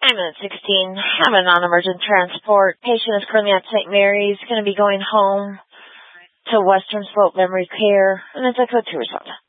minute 16. I'm a non-emergent transport. Patient is currently at St. Mary's. Going to be going home to Western Slope Memory Care. And it's Echo 2 response.